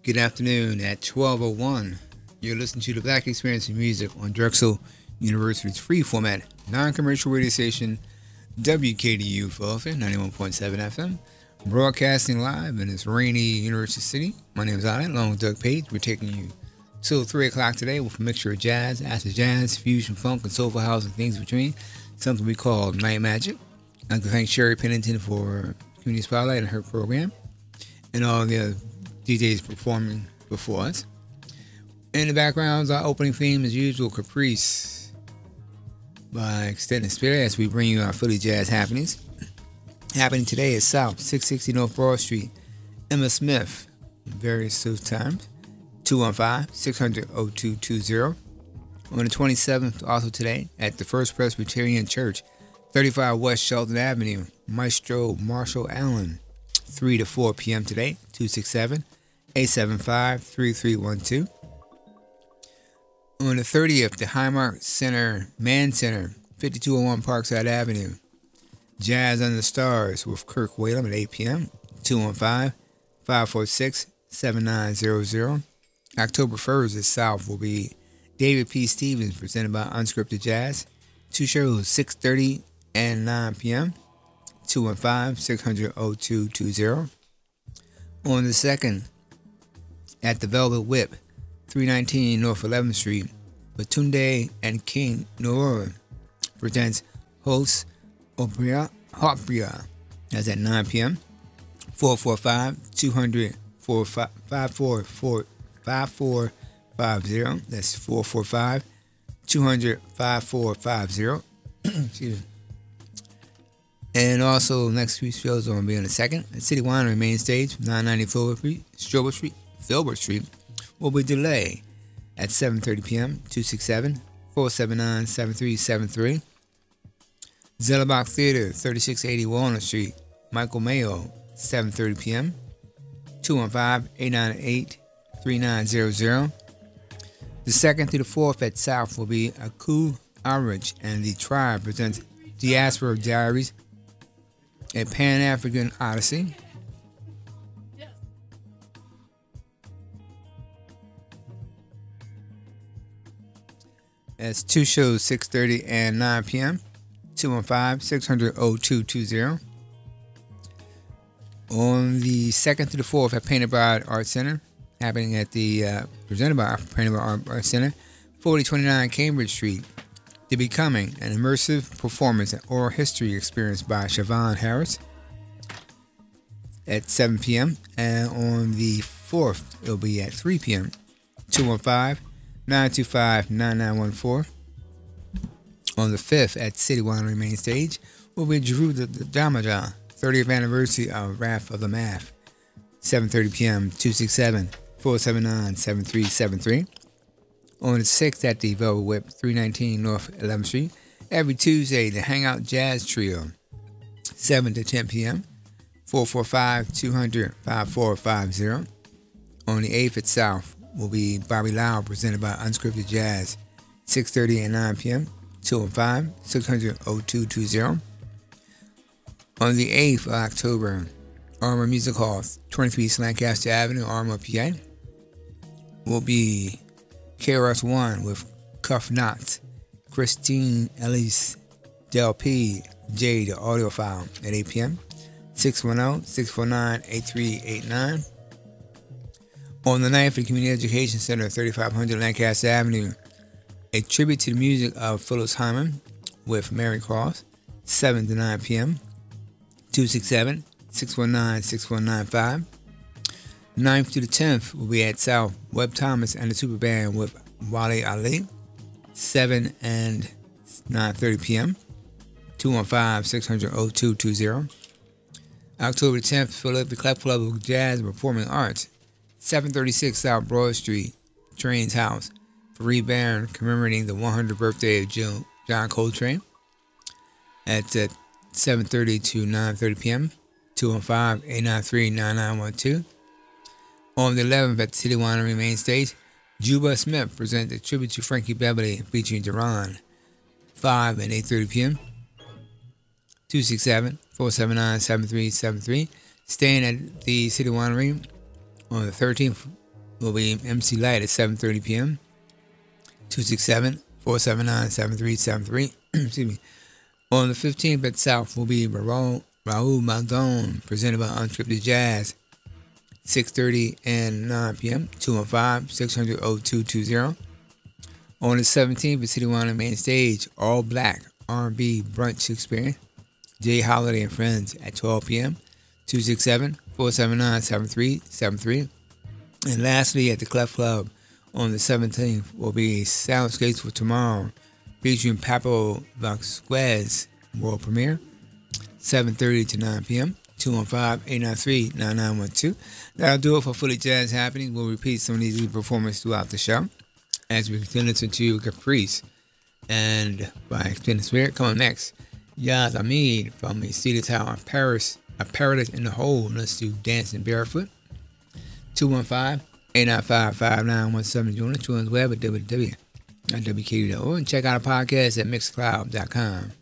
Good afternoon at 12:01. You're listening to the Black Experience in Music on Drexel University's free format, non-commercial radio station, WKDU Philadelphia, 91.7 FM, broadcasting live in this rainy University City. My name is Alan, along with Doug Page. We're taking you till 3 o'clock today with a mixture of jazz, acid jazz, fusion, funk, and soulful house and things between, something we call Night Magic. I'd like to thank Sherry Pennington for Community Spotlight and her program, and all the DJs performing before us. In the background, our opening theme, as usual, Caprice by Extended Spirit, as we bring you our Philly jazz happenings. Happening today is South 660 North Broad Street, Emma Smith, various times, 215-600-0220. On the 27th, also today, at the First Presbyterian Church, 35 West Shelton Avenue, Maestro Marshall Allen, 3 to 4 p.m. today, 267-875-3312. On the 30th, the Highmark Center, Mann Center, 5201 Parkside Avenue, Jazz Under the Stars with Kirk Whalum at 8 p.m., 215-546-7900. October 1st at South will be David P. Stevens, presented by Unscripted Jazz. Two shows, 6:30 and 9 p.m., 215-600-0220. On the 2nd, at the Velvet Whip, 319 North 11th Street, Batunde and King Noor presents Host Opria. That's at 9 p.m. 445-200-5450. That's 445-200-5450. Excuse me. And also, next week's shows are going to be on the 2nd. At City Winery Main Stage, 990 Filbert Street, will be delayed at 7:30 p.m., 267-479-7373. Zellebach Theater, 3680 Walnut Street, Michael Mayo, 7:30 p.m., 215-898-3900. The 2nd through the 4th at South will be Aku Arich and the Tribe presents Diaspora Diaries, a Pan-African Odyssey. That's two shows, 6:30 and 9 p.m., 215-600-0220. On the 2nd through the 4th at Painted Bride Art Center, happening at the, presented by Painted Bride Art Center, 4029 Cambridge Street, The Becoming, an immersive performance and oral history experience by Siobhan Harris at 7 p.m. And on the 4th, it'll be at 3 p.m., 215-925-9914. On the 5th, at City Winery Main Stage, will be Drew the Damaja, 30th anniversary of Wrath of the Math, 7:30 p.m., 267-479-7373. On the 6th, at the Velvet Whip, 319 North 11th Street, every Tuesday, the Hangout Jazz Trio, 7 to 10 p.m., 445-200-5450. On the 8th at South will be Bobby Lau, presented by Unscripted Jazz, 6:30 and 9 p.m., 215-600-0220. On the 8th of October, Armour Music Hall, 23 Lancaster Avenue, Armour, PA, will be KRS-One with Cuff Knots, Christine Elise Del P. J, the audiophile, at 8 p.m., 610-649-8389. On the 9th, the Community Education Center, 3500 Lancaster Avenue, a tribute to the music of Phyllis Hyman with Mary Cross, 7 to 9 p.m., 267-619-6195. 9th to the 10th will be at South, Webb Thomas and the Super Band with Wale Ali, 7 and 9:30 p.m., 215-600-0220. October 10th, Philadelphia Clef Club of Jazz and Performing Arts, 736 South Broad Street, Train's House, Fareed Barron, commemorating the 100th birthday of John Coltrane, at 7:30 to 9:30 p.m., 215-893-9912. On the 11th at the City Winery Main Stage, Juba Smith presents a tribute to Frankie Beverly featuring Duran, 5 and 8:30 p.m., 267-479-7373. Staying at the City Winery on the 13th will be MC Light at 7:30 p.m. 267-479-7373. Excuse me. On the 15th at South will be Raul Maldon, presented by Unscripted Jazz, 6:30 and 9 p.m. 215-600-0220. On the 17th at Citywide Main Stage, All Black R&B Brunch Experience, Jay Holiday and Friends at 12 p.m. 267-479-7373. And lastly, at the Clef Club on the 17th will be Soundscapes for Tomorrow, featuring Papo Vasquez world premiere, 7:30 to 9 p.m. 215-893-9912. That'll do it for Fully Jazz Happening. We'll repeat some of these performances throughout the show as we continue to listen to Caprice and by Extended Spirit. Coming next, Yaz Ahmed from the Cedar Tower in Paris, A Paradise in the Hole. Let's do Dancing Barefoot. 215-895-5917. Join us on the web at www.wkd.org and check out our podcast at mixcloud.com.